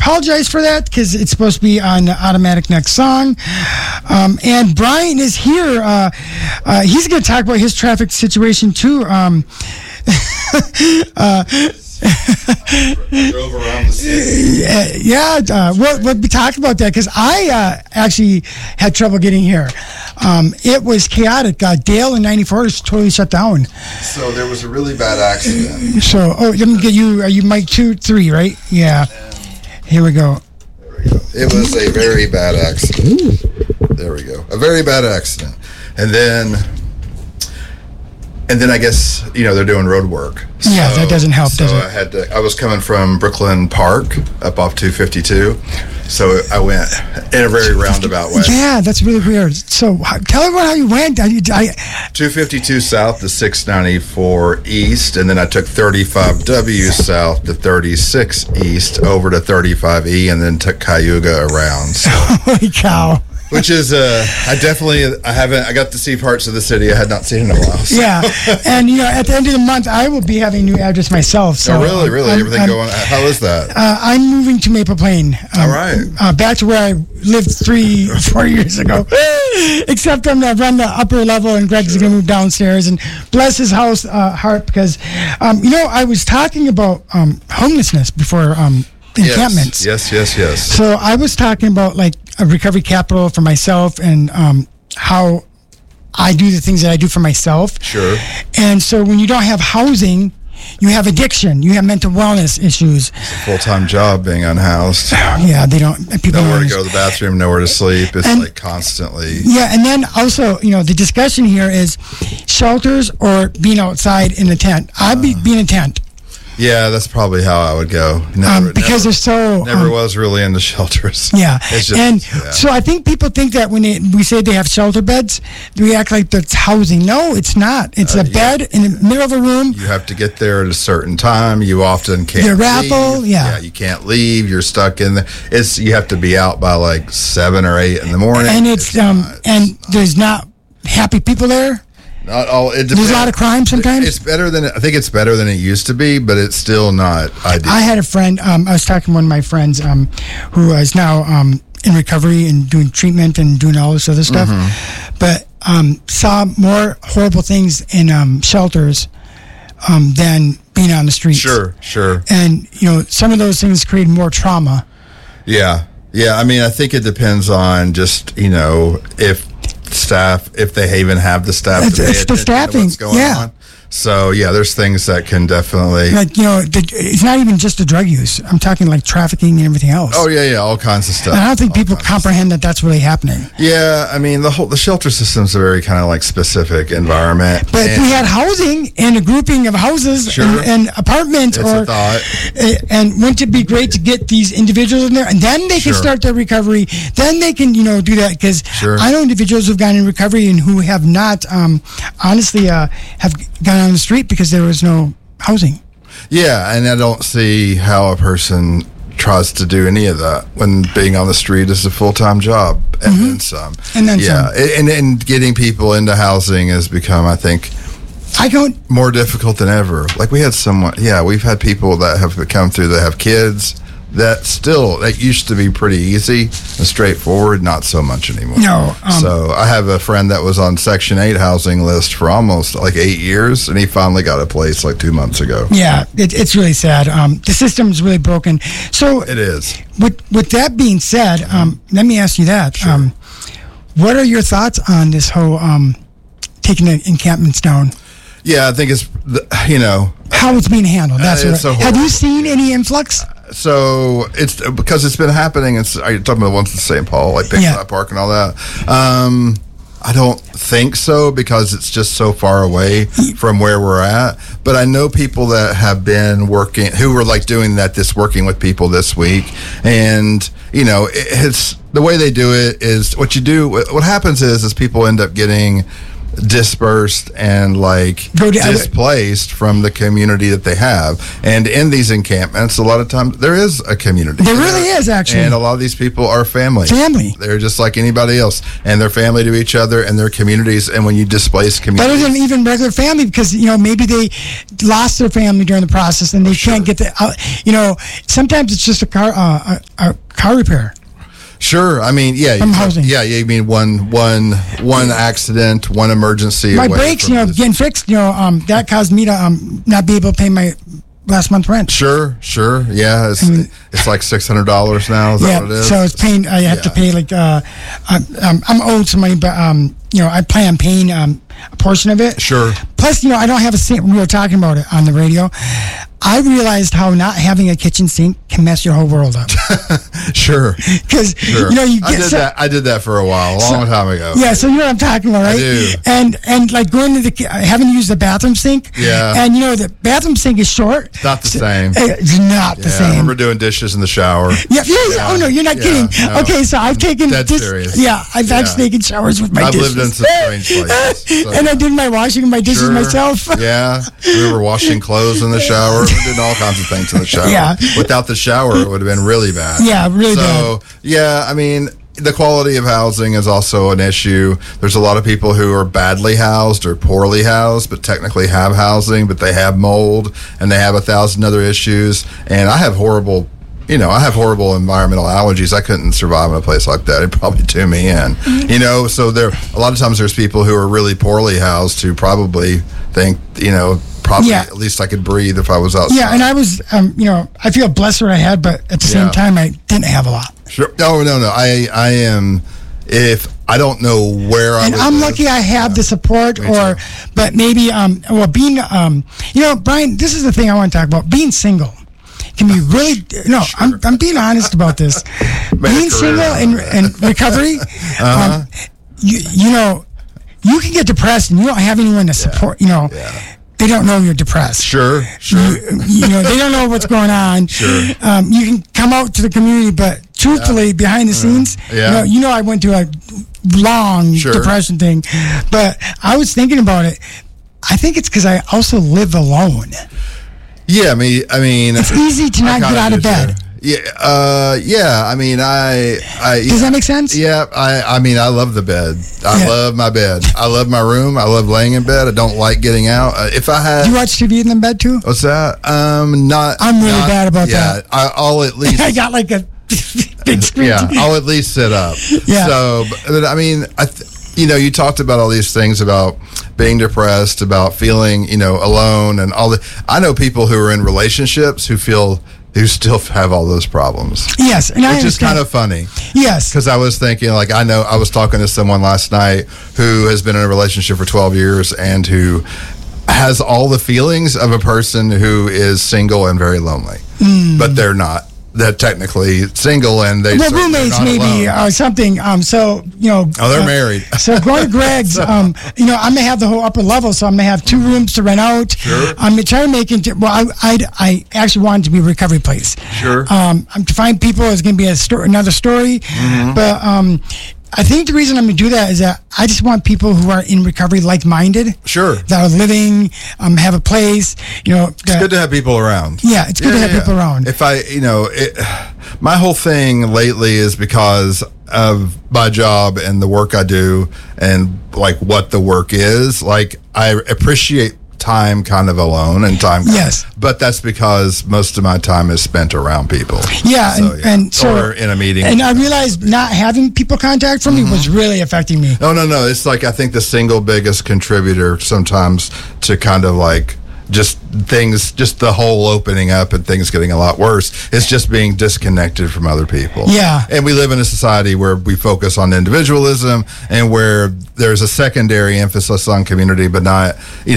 apologize for that because it's supposed to be on the automatic next song. And Brian is here. He's going to talk about his traffic situation too. Drove around the city. We'll be talking about that because I actually had trouble getting here. It was chaotic. Dale in 94 is totally shut down. So there was a really bad accident. So, let me get you. Are you mic 2, 3, right? Yeah. Here we go. There we go. It was a very bad accident. There we go. A very bad accident. And then I guess, they're doing road work. Yeah, that doesn't help, does it? I was coming from Brooklyn Park up off 252. So I went in a very roundabout way. Yeah, that's really weird. So tell everyone how you went. 252 south to 694 east, and then I took 35W south to 36 east over to 35E, and then took Cayuga around. So. Holy cow. Which is, I got to see parts of the city I had not seen in a while. So. Yeah, and at the end of the month, I will be having a new address myself. So, really? Everything going, how is that? I'm moving to Maple Plain. All right. Back to where I lived 3-4 years ago. Except I'm going to run the upper level, and Greg's going to move downstairs. And bless his heart, because, I was talking about homelessness before encampments. Yes. So I was talking about like a recovery capital for myself and how I do the things that I do for myself. Sure. And so when you don't have housing, you have addiction, you have mental wellness issues. It's a full-time job being unhoused. Yeah, they don't. People nowhere to go to the bathroom, nowhere to sleep. It's like constantly. Yeah, and then also, the discussion here is shelters or being outside in a tent. I'd be in a tent. Yeah, that's probably how I would go. Because they're so... Never was really into shelters. Yeah. So I think people think that when we say they have shelter beds, we act like that's housing. No, it's not. It's a bed in the middle of a room. You have to get there at a certain time. You often can't leave. Raffle, yeah, you can't leave. You're stuck in there. You have to be out by like 7 or 8 in the morning. And there's not happy people there. Not all. There's a lot of crime sometimes. I think it's better than it used to be, but it's still not ideal. I had a friend. I was talking to one of my friends who is now in recovery and doing treatment and doing all this other stuff, but saw more horrible things in shelters than being on the streets. Sure. And some of those things create more trauma. Yeah. I mean, I think it depends on just if they even have the staff to pay attention the staffing. To what's going on. So, there's things that can definitely... it's not even just the drug use. I'm talking like trafficking and everything else. Oh, yeah, all kinds of stuff. And I don't think people comprehend that that's really happening. Yeah, I mean, the shelter system's a very kind of like specific environment. But if we had housing and a grouping of houses and apartments, a thought. And wouldn't it be great to get these individuals in there? And then they can start their recovery. Then they can, do that. Because I know individuals who've gone in recovery and who have not, honestly, have gone on the street because there was no housing. Yeah, and I don't see how a person tries to do any of that when being on the street is a full-time job and then some. And then some. And getting people into housing has become, I think, more difficult than ever. Like we've had people that have come through that have kids. That used to be pretty easy and straightforward, not so much anymore. No. So I have a friend that was on Section 8 housing list for almost like 8 years, and he finally got a place like 2 months ago. Yeah, it's really sad. The system's really broken. So it is. With that being said, let me ask you that. Sure. What are your thoughts on this whole taking the encampments down? Yeah, I think it's, how it's being handled. That's have you seen any influx? So it's because it's been happening. You're talking about the ones in St. Paul, like Big Park and all that. I don't think so because it's just so far away from where we're at. But I know people that have been working, who were like doing working with people this week. And, it's the way they do it is what happens is people end up getting dispersed and like displaced from the community that they have. And in these encampments, a lot of times there is a community. There really is, actually. And a lot of these people are family. They're just like anybody else, and they're family to each other and their communities. And when you displace communities, better than even regular family, because maybe they lost their family during the process and they can't get the sometimes it's just a car repair. Sure. I mean, yeah. From housing. Yeah, you mean one accident, one emergency. My brakes, getting fixed, that caused me to not be able to pay my last month's rent. Sure. Yeah, it's like $600 now. Is that what it is? So it's paying. I have to pay like I'm owed some money, but I plan on paying a portion of it. Sure. Plus, I don't have a sink. We were talking about it on the radio. I realized how not having a kitchen sink can mess your whole world up. Sure. Because you get I did that for a while, a long time ago. Yeah, so you know what I'm talking about, right? I do. And like going to having to use the bathroom sink. Yeah. And the bathroom sink is short. It's not the same. It's not the same. I remember doing dishes in the shower. Yeah. Oh no, you're not kidding. No. Okay, so I've taken serious. Yeah, I've actually taken showers with my dishes. I've lived in some strange places. And I did my washing and my dishes myself. Yeah. We were washing clothes in the shower. We did all kinds of things in the shower. Yeah. Without the shower, it would have been really bad. Yeah, really bad. So, yeah, I mean, the quality of housing is also an issue. There's a lot of people who are badly housed or poorly housed, but technically have housing, but they have mold and they have 1,000 other issues. And I have horrible environmental allergies. I couldn't survive in a place like that. It'd probably do me in. So a lot of times there's people who are really poorly housed who probably think, at least I could breathe if I was outside. Yeah, and I was, I feel blessed what I had, but at the same time, I didn't have a lot. Sure. No. I am, if I don't know where I and I'm lucky I have the support, but maybe, being, Brian, this is the thing I want to talk about. Being single can be really, sure. I'm being honest about this. Being single and recovery, you can get depressed and you don't have anyone to support, They don't know you're depressed. Sure. They don't know what's going on. Sure. You can come out to the community, but truthfully, behind the scenes, I went through a long depression thing, but I was thinking about it. I think it's because I also live alone. Yeah, I mean, it's easy to not get out of bed. Yeah. I mean, does that make sense? Yeah. I mean, I love the bed. I love my bed. I love my room. I love laying in bed. I don't like getting out. If I had, do you watch TV in the bed too? What's that? Not. I'm really bad about that. I'll at least. I got like a big screen. Yeah, I'll at least sit up. Yeah. So, but I mean, you talked about all these things about being depressed, about feeling, alone, and all that. I know people who are in relationships who still have all those problems. Yes, and which is kind of funny. Yes, because I was thinking, I was talking to someone last night who has been in a relationship for 12 years and who has all the feelings of a person who is single and very lonely, but they're not. They're technically single and roommates maybe or something. They're married. So going to Greg's, I'm gonna have the whole upper level, so I'm gonna have 2 rooms to rent out. Sure. I'm gonna try to make it. I actually want it to be a recovery place. Sure. To find people is gonna be another story, but I think the reason I'm going to do that is that I just want people who are in recovery, like-minded. Sure. That are living, have a place, It's good to have people around. Yeah, it's good to have people around. If my whole thing lately is because of my job and the work I do and, what the work is. I appreciate time kind of alone and time. Yes. But that's because most of my time is spent around people. Yeah. So or in a meeting. And I realized not having people contact for me was really affecting me. No. It's I think the single biggest contributor sometimes to kind of just the whole opening up and things getting a lot worse. It's just being disconnected from other people. Yeah. And we live in a society where we focus on individualism and where there's a secondary emphasis on community, but not,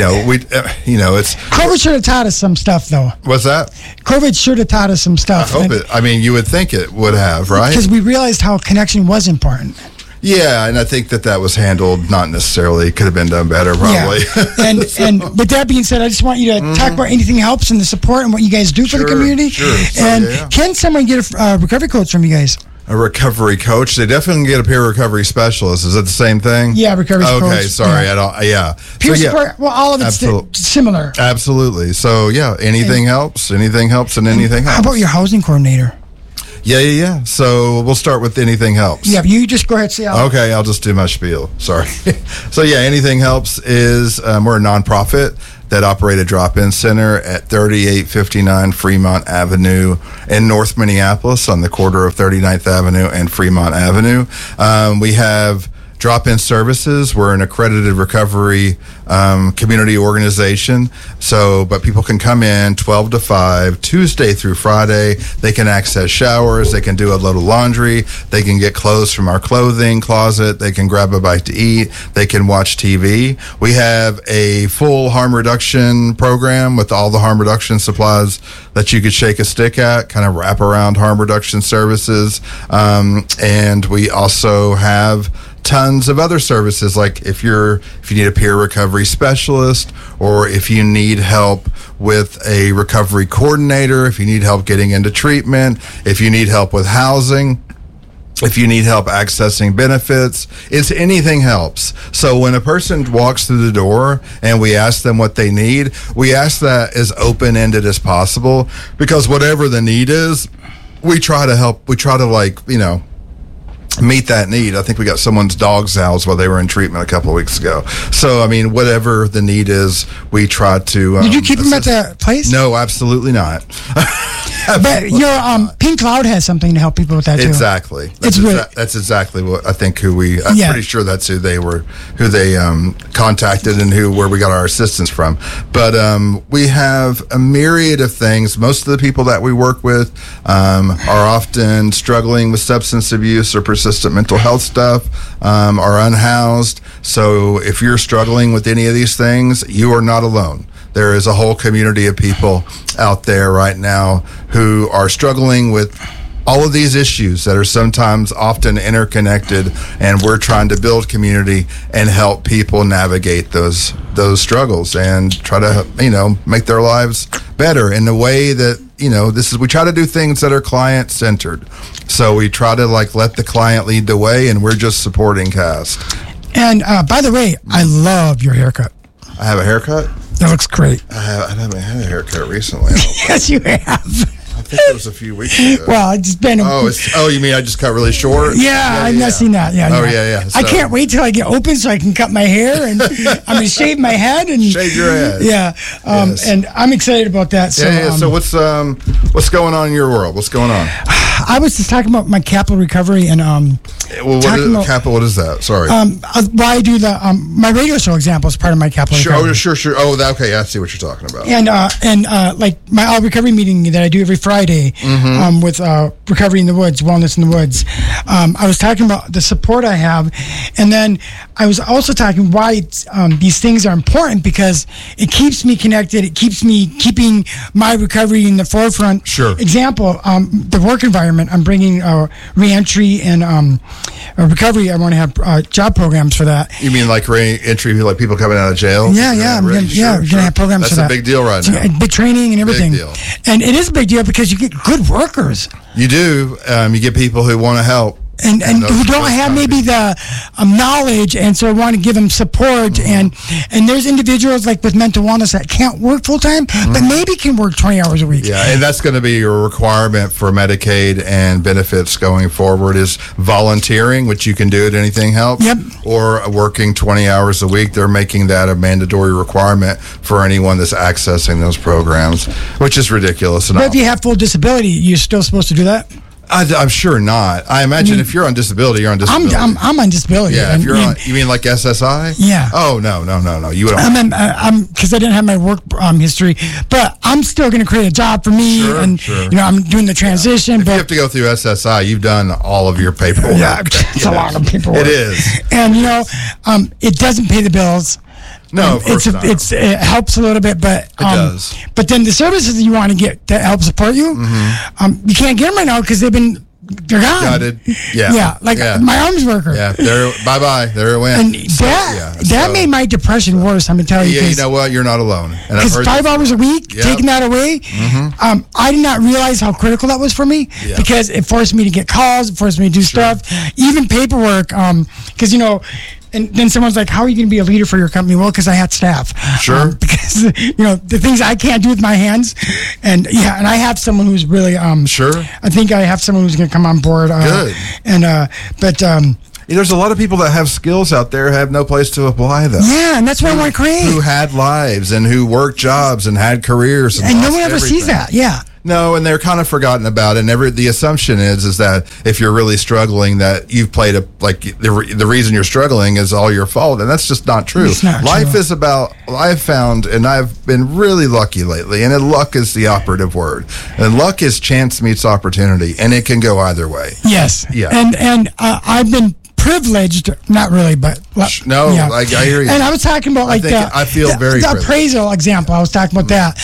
it's. COVID should have taught us some stuff, though. What's that? COVID should have taught us some stuff. I hope it. I mean, you would think it would have, right? Because we realized how connection was important. Yeah, and I think that was handled not necessarily, could have been done better probably. Yeah. And with that being said, I just want you to talk about anything helps and the support and what you guys do for the community. Sure. And can someone get a recovery coach from you guys? a recovery coach. They definitely get a peer recovery specialist. Is that the same thing? Yeah, recovery coach. Okay, sorry. Yeah. I don't. Yeah. Peer support. Well, all of it's similar. Absolutely. So yeah, anything helps. Anything helps, and anything helps. How about your housing coordinator? Yeah. So we'll start with anything helps. Yeah, you just go ahead and say. Okay, I'll just do my spiel. Sorry. So yeah, anything helps is we're a nonprofit that operate a drop-in center at 3859 Fremont Avenue in North Minneapolis on the corner of 39th Avenue and Fremont Avenue. We have drop-in services. We're an accredited recovery community organization. But people can come in 12 to 5, Tuesday through Friday. They can access showers. They can do a load of laundry. They can get clothes from our clothing closet. They can grab a bite to eat. They can watch TV. We have a full harm reduction program with all the harm reduction supplies that you could shake a stick at, kind of wrap around harm reduction services. And we also have tons of other services, like if you need a peer recovery specialist, or if you need help with a recovery coordinator, if you need help getting into treatment, if you need help with housing, if you need help accessing benefits, it's anything helps. So when a person walks through the door and we ask them what they need, we ask that as open-ended as possible, because whatever the need is, we try to help. We try to meet that need. I think we got someone's dogs housed while they were in treatment a couple of weeks ago. So, I mean, whatever the need is, we try to... Did you keep them at the place? No, absolutely not. But your Pink Cloud has something to help people with that, too. Exactly. That's exactly what I think I'm pretty sure that's who they contacted and where we got our assistance from. But we have a myriad of things. Most of the people that we work with are often struggling with substance abuse or persistent mental health stuff, are unhoused. So if you're struggling with any of these things, you are not alone. There is a whole community of people out there right now who are struggling with all of these issues that are sometimes often interconnected, and we're trying to build community and help people navigate those struggles and try to make their lives better in the way that we try to do things that are client centered. So we try to let the client lead the way, and we're just supporting Cast. And by the way, I love your haircut. I have a haircut? That looks great. I haven't had a haircut recently. Yes, you have. I think it was a few weeks ago. Well, it's been... you mean I just cut really short? Yeah, I've not seen that. Yeah. Yeah. So. I can't wait till I get open so I can cut my hair, and I'm going to shave my head. And shave your head. Yeah. Yes. And I'm excited about that. So, So what's going on in your world? What's going on? I was just talking about my capital recovery and what is that? Sorry. I do my radio show example is part of my capital recovery. Sure. Oh, okay. I see what you're talking about. And like my all recovery meeting that I do every Friday with Recovery in the Woods, Wellness in the Woods. I was talking about the support I have, and then I was also talking why these things are important, because it keeps me connected. It keeps me keeping my recovery in the forefront. Sure. Example, the work environment. I'm bringing reentry and recovery. I want to have job programs for that. You mean like reentry, like people coming out of jail? Yeah. We're going to have programs for that. That's a big deal right now. Big training and everything. Big deal. And it is a big deal because you get good workers. You do. You get people who want to help. And who don't have maybe the knowledge, and so I want to give them support. And there's individuals like with mental wellness that can't work full time, but maybe can work 20 hours a week. Yeah, and that's going to be your requirement for Medicaid and benefits going forward is volunteering, which you can do at Anything Helps. Yep. Or working 20 hours a week. They're making that a mandatory requirement for anyone that's accessing those programs, which is ridiculous. But if you have full disability, you're still supposed to do that? I'm sure not. I imagine if you're on disability, you're on disability. I'm on disability. Yeah, if you're on, you mean like SSI? Yeah. Oh, no. You don't. I'm because I didn't have my work history, but I'm still going to create a job for me, sure. I'm doing the transition. If you have to go through SSI, you've done all of your paperwork. Yeah, it's a lot of paperwork. It is. And it doesn't pay the bills. No, of course not. It helps a little bit, but it does. But then the services that you want to get that help support you, you can't get them right now because they've been they're gone. Gutted. Yeah. Yeah, like my arms worker. Yeah, bye-bye. There it went. And that made my depression worse, I'm going to tell you. Yeah, you know what? You're not alone. Because 5 hours a week, taking that away, I did not realize how critical that was for me because it forced me to get calls, it forced me to do stuff, even paperwork, because, you know, and then someone's like, how are you going to be a leader for your company? Well, because I had staff. Sure. Because, you know, the things I can't do with my hands. And I have someone who's really, sure. I think I have someone who's going to come on board. Good. And, there's a lot of people that have skills out there have no place to apply them. Yeah, and that's what I want to create. Who had lives and who worked jobs and had careers. And no one ever sees that, No, and they're kind of forgotten about it. And the assumption is that if you're really struggling, that you've played the reason you're struggling is all your fault, and that's just not true. It's not Life true. is about. I've found, and I've been really lucky lately, and luck is the operative word. And luck is chance meets opportunity, and it can go either way. Yes. Yeah. And I've been privileged, not really, but no, I hear you. And I was talking about I feel very the privileged. appraisal example. I was talking about that.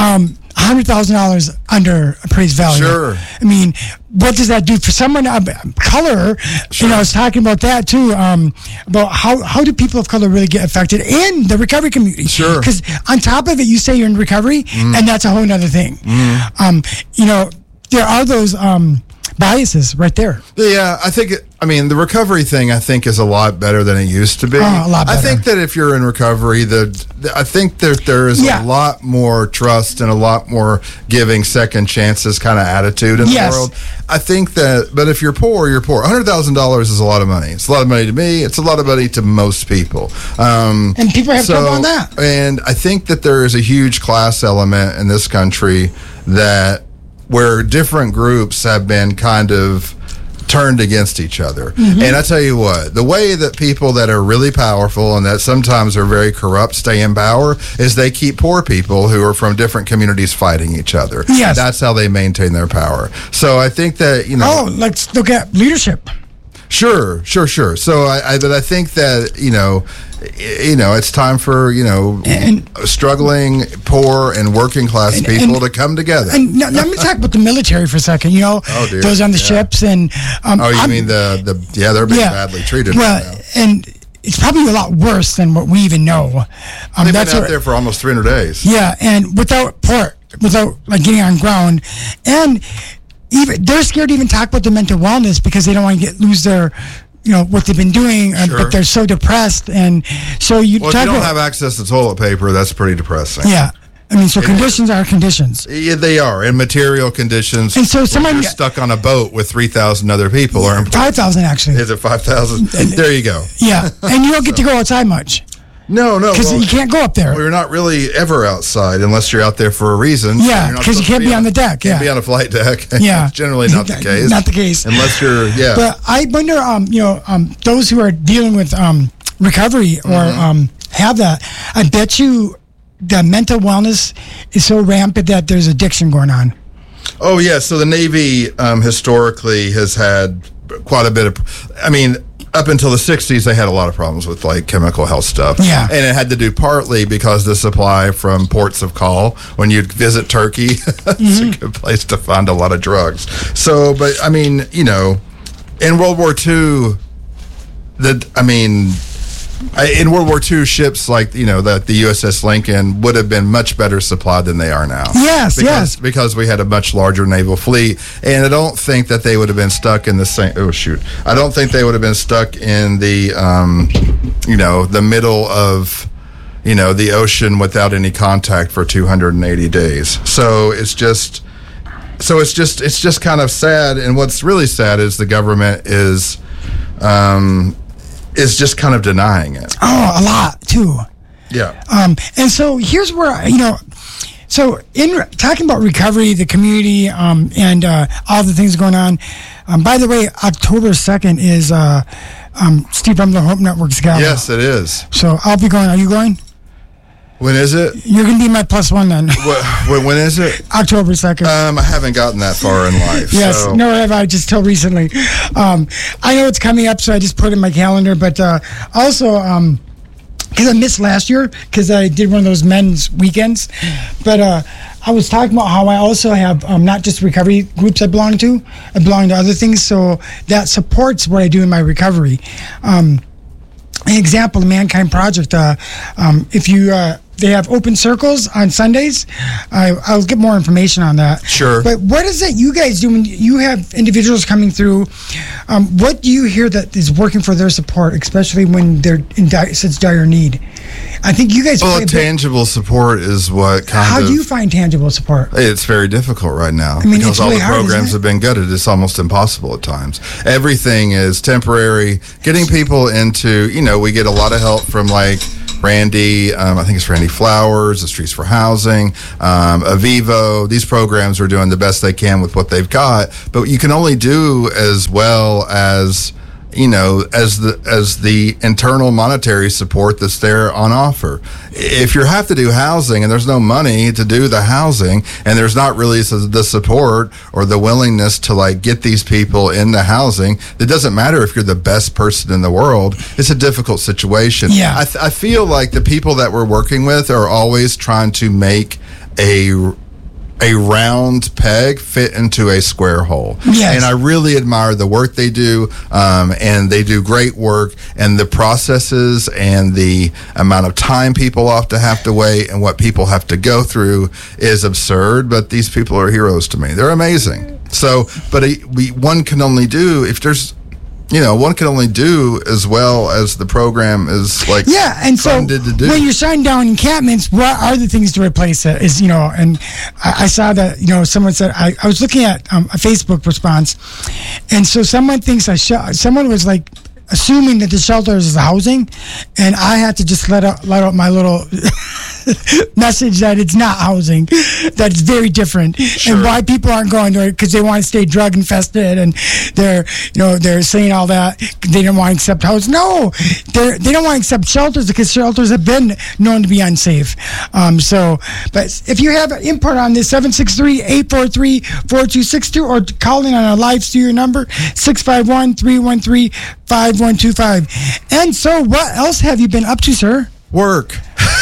$100,000 under appraised value. Sure. I mean, what does that do for someone of color? Sure. You know, I was talking about that too. About how do people of color really get affected in the recovery community? Sure. Because on top of it, you say you're in recovery, and that's a whole other thing. You know, there are those biases right there. Yeah, the recovery thing, I think, is a lot better than it used to be. A lot better. I think that if you're in recovery, I think that there is a lot more trust and a lot more giving second chances kind of attitude in the world. I think that, but if you're poor, you're poor. $100,000 is a lot of money. It's a lot of money to me. It's a lot of money to most people. And people have trouble on that. And I think that there is a huge class element in this country where different groups have been kind of turned against each other. And I tell you what, the way that people that are really powerful and that sometimes are very corrupt stay in power is they keep poor people who are from different communities fighting each other. Yes. That's how they maintain their power. So I think that, let's look at leadership. Sure. So I think that, it's time for, struggling, poor, and working class people to come together. And let me talk about the military for a second. Those on the ships and. You mean they're being badly treated. Well, right now. and it's probably a lot worse than what we even know. They've been out there for almost 300 days. Yeah, and without getting on ground, and even they're scared to even talk about their mental wellness because they don't want to lose their. What they've been doing, but they're so depressed, and so if you don't have access to toilet paper, that's pretty depressing. Yeah, I mean, conditions are conditions. Yeah, they are, in material conditions. And so you're stuck on a boat with 3,000 other people, or 5,000 actually. Is it 5,000? There you go. Yeah, and you don't get to go outside much. No, because you can't go up there. Well, you're not really ever outside unless you're out there for a reason. Yeah, because you can't be on the deck. Can't be on a flight deck. Yeah, it's generally not the case. Not the case unless you're. Yeah. But I wonder, those who are dealing with recovery or have that, I bet you the mental wellness is so rampant that there's addiction going on. Oh yeah, so the Navy historically has had quite a bit of. Up until the 60s, they had a lot of problems with chemical health stuff. Yeah. And it had to do partly because the supply from ports of call, when you visit Turkey, it's a good place to find a lot of drugs. So, but in World War II, in World War II, ships like, the USS Lincoln would have been much better supplied than they are now. Yes, because we had a much larger naval fleet. And I don't think that they would have been stuck in the same... Oh, shoot. I don't think they would have been stuck in the, the middle of, the ocean without any contact for 280 days. So it's just kind of sad. And what's really sad is the government is just kind of denying it. Oh, a lot too. Yeah. And so here's where so in talking about recovery, the community, and all the things going on. By the way, October 2nd is Steve Brumler Hope Network's gala. Yes, it is. So I'll be going. Are you going? When is it? You're going to be my +1 then. When is it? October 2nd. I haven't gotten that far in life. Yes, so. nor have I, just till recently. I know it's coming up, so I just put it in my calendar. But also, because I missed last year, because I did one of those men's weekends. But I was talking about how I also have not just recovery groups I belong to other things, so that supports what I do in my recovery. An example, the Mankind Project, if you they have open circles on Sundays. I'll get more information on that. Sure. But what is it you guys do when you have individuals coming through? What do you hear that is working for their support, especially when they're in such dire need? I think you guys. Well, tangible support is what How do you find tangible support? It's very difficult right now because all the programs have been gutted. It's almost impossible at times. Everything is temporary. Getting people into, we get a lot of help from like Randy, I think it's Randy Flowers, the Streets for Housing, Avivo. These programs are doing the best they can with what they've got, but you can only do as well as as the internal monetary support that's there on offer. If you have to do housing and there's no money to do the housing, and there's not really the support or the willingness to like get these people into housing, it doesn't matter if you're the best person in the world. It's a difficult situation. Yeah. I feel like the people that we're working with are always trying to make a round peg fit into a square hole. Yes. And I really admire the work they do, and they do great work, and the processes and the amount of time people have to wait and what people have to go through is absurd, but these people are heroes to me. They're amazing. So, but one can only do if there's one can only do as well as the program is like and so funded to do. When you're shutting down encampments, what are the things to replace it? Is and I saw that someone said I was looking at a Facebook response, and so someone thinks someone was like assuming that the shelter is housing, and I had to just let out my little message that it's not housing, that it's very different, Sure. and why people aren't going to it because they want to stay drug infested, and they're saying all that they don't want to accept housing. No, they don't want to accept shelters because shelters have been known to be unsafe. But if you have input on this, 763-843-4262, or call in on our live studio number 651-313-5125. And so, what else have you been up to, sir? Work.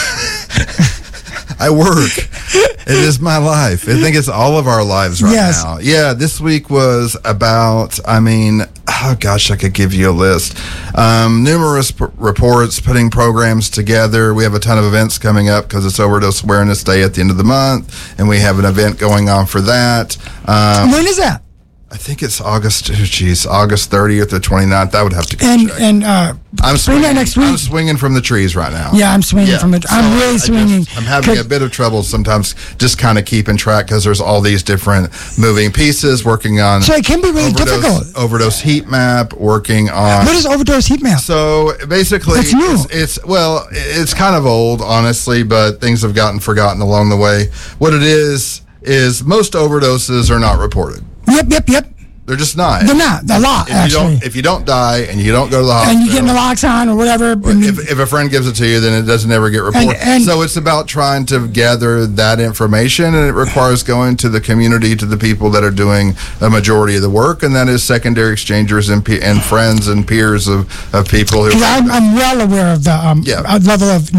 I work. It is my life. I think it's all of our lives right now. Yeah, this week was about, I could give you a list. Numerous reports, putting programs together. We have a ton of events coming up because it's Overdose Awareness Day at the end of the month, and we have an event going on for that. When is that? I think it's August 30th or 29th. I would have to go check. And I'm swinging next week. I'm swinging from the trees right now. Yeah, I'm swinging from it. I'm really swinging. I'm having a bit of trouble sometimes just kind of keeping track because there's all these different moving pieces working on. So it can be really difficult. Overdose heat map, working on. What is overdose heat map? So basically, that's new. It's kind of old, honestly, but things have gotten forgotten along the way. What it is most overdoses are not reported. Yep. They're just not. They're not. A lot, actually. If you don't die and you don't go to the hospital. And you get naloxone or whatever. If a friend gives it to you, then it doesn't ever get reported. So it's about trying to gather that information, and it requires going to the community, to the people that are doing the majority of the work, and that is secondary exchangers and friends and peers of people. I'm well aware of the level of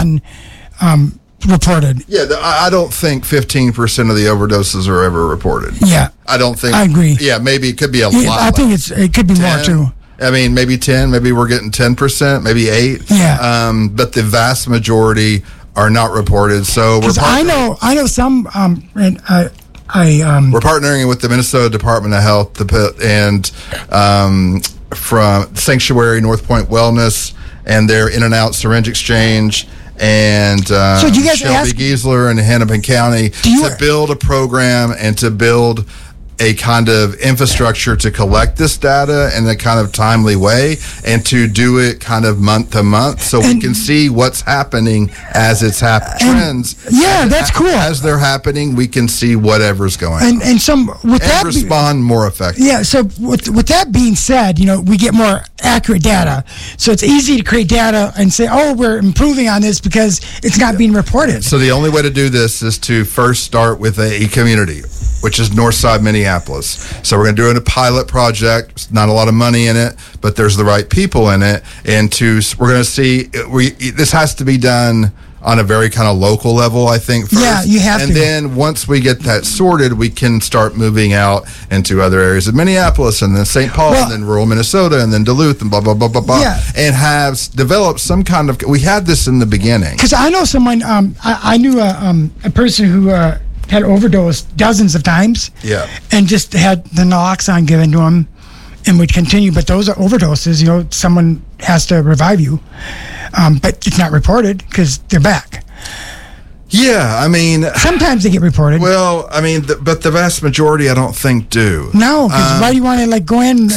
reported. Yeah, I don't think 15% of the overdoses are ever reported. Yeah. I don't think. I agree. Yeah, maybe it could be a lot. I think it could be 10, more too. Maybe 10, maybe we're getting 10%, maybe 8. Yeah. But the vast majority are not reported. So I know some, and we're partnering with the Minnesota Department of Health and from Sanctuary North Point Wellness and their In and Out Syringe Exchange, and so do you guys Shelby Giesler in Hennepin County to build a program and to build a kind of infrastructure to collect this data in a kind of timely way, and to do it kind of month to month so we can see what's happening as it's trends. Yeah, that's cool. As they're happening, we can see whatever's going on. And respond more effectively. Yeah, so with that being said, we get more accurate data. So it's easy to create data and say, we're improving on this because it's not being reported. So the only way to do this is to first start with a community, which is Northside Minneapolis. So we're going to do a pilot project. It's not a lot of money in it, but there's the right people in it. And we're going to see, this has to be done on a very kind of local level, I think, first. Yeah, you have and to. then once we get that sorted, we can start moving out into other areas of Minneapolis and then St. Paul and then rural Minnesota and then Duluth and blah, blah, blah, blah, blah. Yeah. And have developed some kind of, we had this in the beginning. Because I know someone, I knew a person who had overdosed dozens of times. Yeah. And just had the naloxone given to him and would continue. But those are overdoses. You know, someone has to revive you. But it's not reported because they're back. Yeah, I mean, sometimes they get reported. Well, I mean, but the vast majority, I don't think do. No, because why do you want to go in?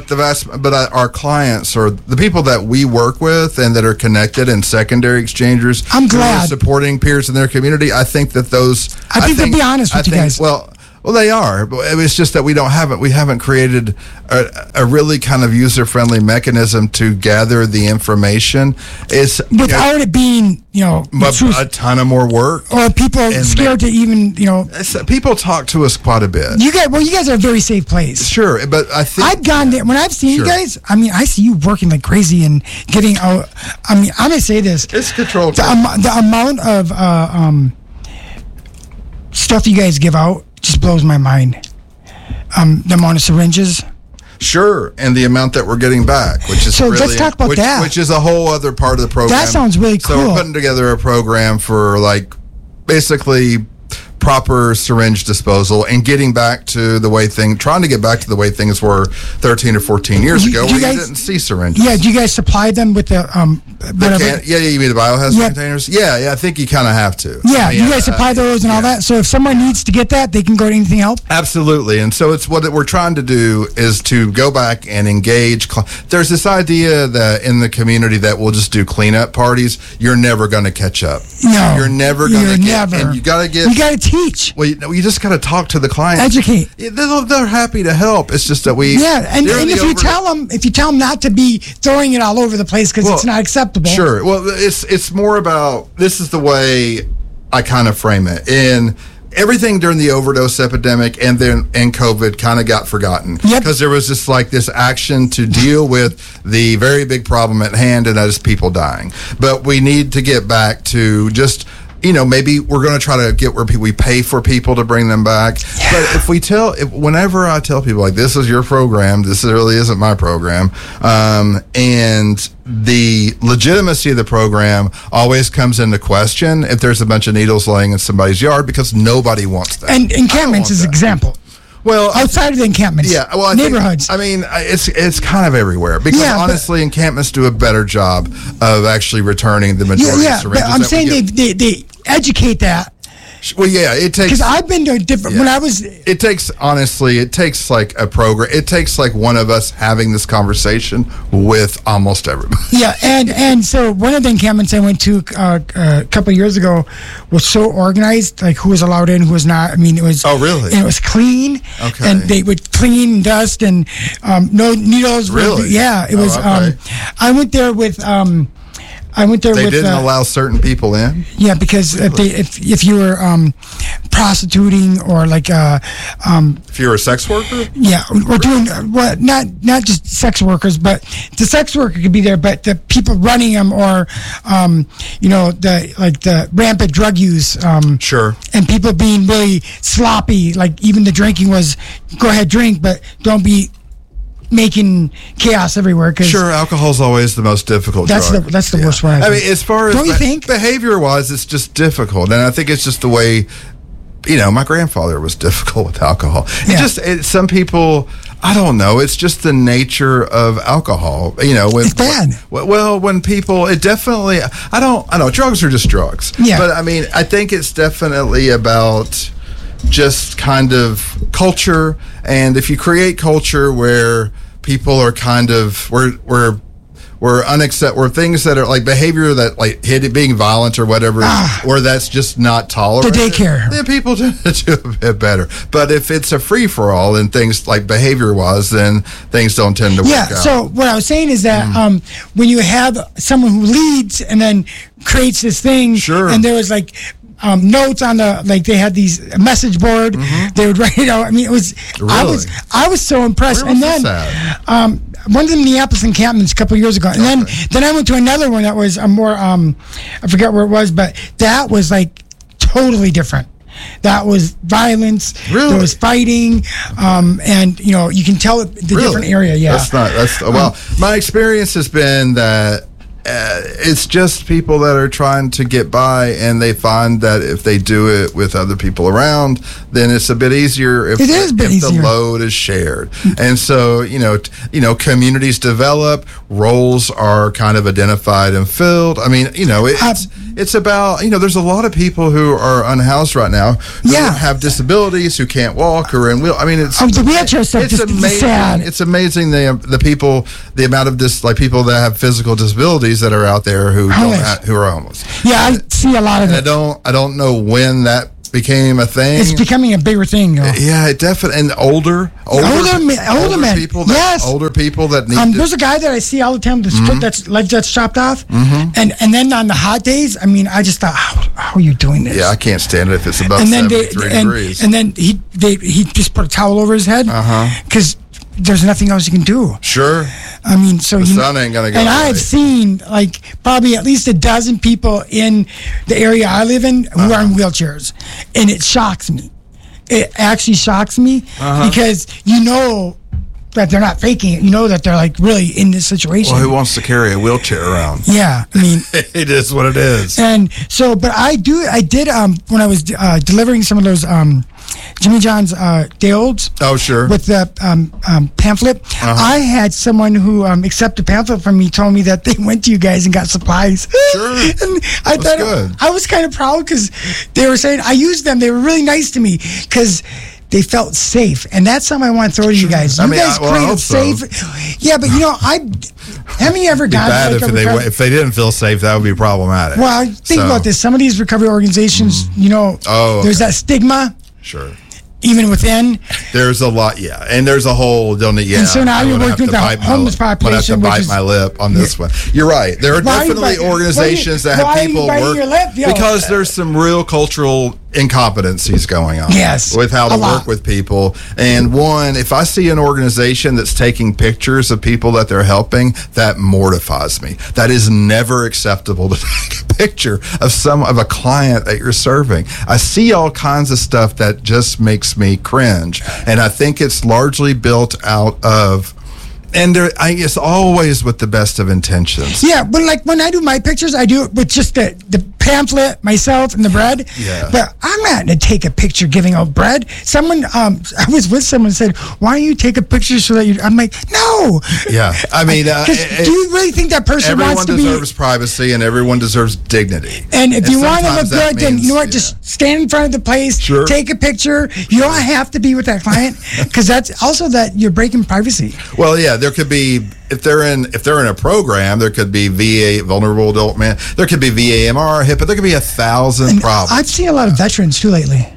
Our clients or the people that we work with and that are connected and secondary exchangers, I'm glad, who are supporting peers in their community. I think that those. I think they'll be honest with you guys. Well, they are, but it's just that we haven't created a really kind of user-friendly mechanism to gather the information. It's without it being, a ton of more work, or people scared to even, people talk to us quite a bit. You guys are a very safe place. Sure, but I think I've gone there when I've seen you guys. I mean, I see you working like crazy and getting out. I mean, I'm gonna say this: it's controlled. The amount of stuff you guys give out just blows my mind. The amount of syringes. Sure, and the amount that we're getting back, which is so. Let's talk about that. Which is a whole other part of the program. That sounds really cool. So we're putting together a program for basically proper syringe disposal and getting back to trying to get back to the way things were 13 or 14 years ago where you didn't see syringes. Yeah, do you guys supply them with the whatever? You mean the biohazard containers? Yeah, I think you kind of have to. Yeah, you guys supply those and all that. So if someone needs to get that, they can go to Anything Help? Absolutely. And so it's what we're trying to do is to go back and engage. There's this idea that in the community that we'll just do cleanup parties. You're never going to catch up. No. You're never going to get. And you got to teach. Well, you just got to talk to the client. Educate. They're happy to help. It's just that we. Yeah, and if you tell them not to be throwing it all over the place because it's not acceptable. Sure. Well, it's more about, this is the way I kind of frame it. In everything during the overdose epidemic and COVID kind of got forgotten because there was just this action to deal with the very big problem at hand, and that is people dying. But we need to get back to just, maybe we're going to try to get where we pay for people to bring them back. Yeah. But whenever I tell people this is your program, this really isn't my program, and the legitimacy of the program always comes into question if there's a bunch of needles laying in somebody's yard, because nobody wants that. And encampments is an example. Well, outside of the encampments, neighborhoods. It's kind of everywhere because honestly, encampments do a better job of actually returning the majority of syringes. But I'm saying they educate that. Well, yeah, it takes, because I've been to different. When I was, it takes a program. It takes one of us having this conversation with almost everybody. Yeah, and so one of the encampments I went to a couple of years ago was so organized, who was allowed in, who was not. I mean, it was. Oh, really? And it was clean. Okay. And they would clean dust and no needles. Really? It was. Okay. I went there with. They didn't allow certain people in. Yeah, because if you were prostituting or if you were a sex worker. Yeah, or doing not just sex workers, but the sex worker could be there, but the people running them or the rampant drug use. Sure. And people being really sloppy, even the drinking was go ahead drink, but don't be making chaos everywhere. Sure, alcohol's always the most difficult drug. That's the worst one. I mean, as far as don't you think? Behavior-wise, it's just difficult, and I think it's just the way. My grandfather was difficult with alcohol. Yeah. Some people, I don't know. It's just the nature of alcohol. It's bad. When people, it definitely. I don't know. Drugs are just drugs. Yeah. But I think it's definitely about just kind of culture, and if you create culture where people are kind of where things that are behavior that being violent or whatever, or that's just not tolerated. The daycare. Then people tend to do a bit better. But if it's a free for all and things behavior wise, then things don't tend to work out. So what I was saying is that when you have someone who leads and then creates this thing, sure. And there was notes on the they had these message board. They would write it out. I mean, it was. Really? I was so impressed. Where was this at? one's in Minneapolis encampments a couple of years ago, and then I went to another one that was a more I forget where it was, but that was like totally different. That was violence. Really? There was fighting, and you can tell the different area. Yeah, well. My experience has been that it's just people that are trying to get by, and they find that if they do it with other people around, then it's a bit easier if the load is shared. And so, communities develop, roles are kind of identified and filled. I mean, it's about, there's a lot of people who are unhoused right now who have disabilities, who can't walk or in wheel. I mean, it's the wheelchair stuff. It's amazing. Sad. It's amazing the amount of people that have physical disabilities that are out there who are homeless. Yeah, I see a lot of it. I don't know when that became a thing. It's becoming a bigger thing. Yeah, it definitely. And older men. People older people that need. There's a guy that I see all the time that's chopped off, and then on the hot days, I mean, I just thought, how are you doing this? Yeah, I can't stand it if it's above 73 degrees. And then he just put a towel over his head because there's nothing else you can do. Sure. I mean, so the sun ain't gonna go. And away. I've seen probably at least a dozen people in the area I live in who are in wheelchairs, and it shocks me. It actually shocks me because that they're not faking it. That they're really in this situation. Well, who wants to carry a wheelchair around? Yeah, I mean, it is what it is. And so, but I did when I was delivering some of those Jimmy John's day olds. Oh, sure. With the pamphlet, I had someone who accepted the pamphlet from me told me that they went to you guys and got supplies. Sure. And I thought good. I was kind of proud because they were saying I used them. They were really nice to me because they felt safe, and that's something I want to throw to you guys. You guys created safe. So. Yeah, but haven't you ever gone? Bad if they didn't feel safe, that would be problematic. Well, think about this. Some of these recovery organizations, there's that stigma. Sure. Even within, there's a lot, and there's a whole. And so now you're working with the homeless population. I'm gonna have to bite my lip on this one. You're right. There are definitely organizations that have people work because there's some real cultural incompetencies going on. Yes, with how to work with people. And if I see an organization that's taking pictures of people that they're helping, that mortifies me. That is never acceptable to take a picture of a client that you're serving. I see all kinds of stuff that just makes me cringe, and I think it's largely built out of, and I guess always with the best of intentions. Yeah, but when I do my pictures, I do it with just the pamphlet, myself, and the bread. Yeah. But I'm not going to take a picture giving out bread. Someone, I was with someone said, "Why don't you take a picture so that you?" I'm like, no. Yeah, I mean, do you really think that person wants to be? Everyone deserves privacy, and everyone deserves dignity. And if you want to look good, then you know what? Just stand in front of the place, take a picture. You don't have to be with that client because that's also that you're breaking privacy. Well, yeah. There could be, if they're in a program, there could be VA, vulnerable adult man. There could be VAMR, HIPAA. There could be 1,000 problems. I've seen a lot of veterans too lately.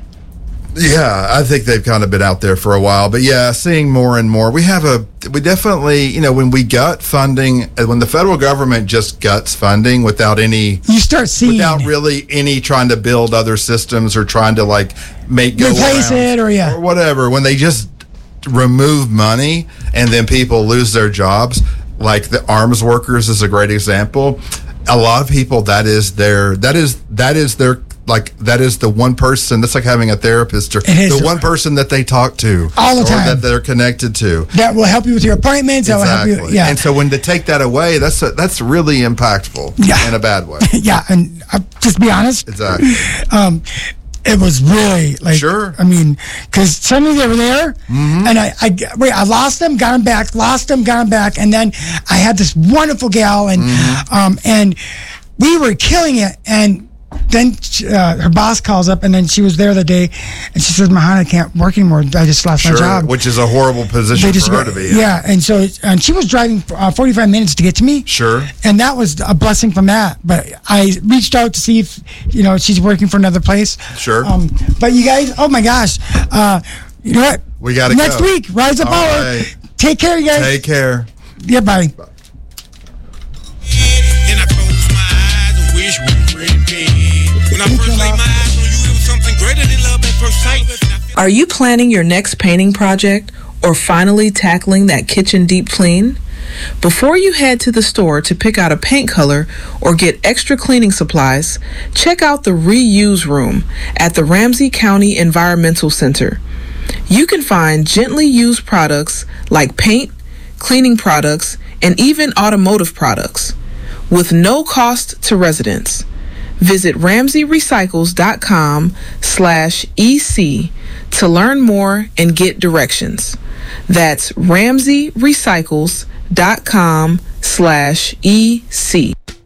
Yeah, I think they've kind of been out there for a while, but yeah, seeing more and more. We definitely, when we gut funding, when the federal government just guts funding without any, you start seeing without really any trying to build other systems or trying to replace it or whatever. When they just remove money and then people lose their jobs, like the arms workers is a great example. A lot of people, that is the one person. That's like having a therapist or the one person that they talk to all the time, or that they're connected to. That will help you with your appointments. Exactly. That will help you. Yeah. And so when they take that away, that's really impactful. In a bad way. Yeah, and just to be honest. Exactly. It was really sure. I mean, because suddenly they were there, and I lost them, got them back, lost them, got them back, and then I had this wonderful gal, and we were killing it, and then her boss calls up, and then she was there the day, and she says, "Mahan, I can't work anymore. I just lost my job." Which is a horrible position for her to be in. Yeah, and she was driving 45 minutes to get to me. Sure. And that was a blessing from that. But I reached out to see if, she's working for another place. Sure. But you guys, oh my gosh. You know what? We got to go. Next week, Rise Up Power. Right. Take care, you guys. Take care. Yeah, bye. When I first laid my eyes on you, it was something greater than love at first sight. Are you planning your next painting project or finally tackling that kitchen deep clean? Before you head to the store to pick out a paint color or get extra cleaning supplies, check out the Reuse Room at the Ramsey County Environmental Center. You can find gently used products like paint, cleaning products, and even automotive products with no cost to residents. Visit RamseyRecycles.com/EC to learn more and get directions. That's RamseyRecycles.com/EC.